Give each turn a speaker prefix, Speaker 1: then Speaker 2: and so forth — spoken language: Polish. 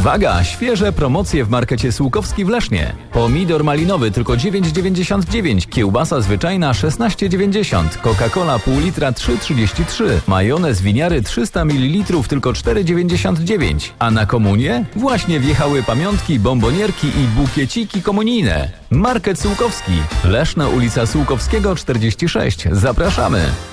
Speaker 1: Uwaga! Świeże promocje w markecie Sułkowski w Lesznie. Pomidor malinowy tylko 9,99, kiełbasa zwyczajna 16,90, Coca-Cola pół litra 3,33, majonez winiary 300 ml tylko 4,99. A na komunię? Właśnie wjechały pamiątki, bombonierki i bukieciki komunijne. Market Sułkowski. Leszno, ulica Sułkowskiego 46. Zapraszamy!